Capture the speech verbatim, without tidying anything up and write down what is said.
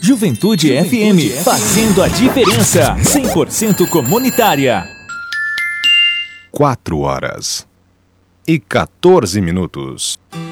Juventude F M, fazendo a diferença, cem por cento comunitária. Quatro horas e quatorze minutos.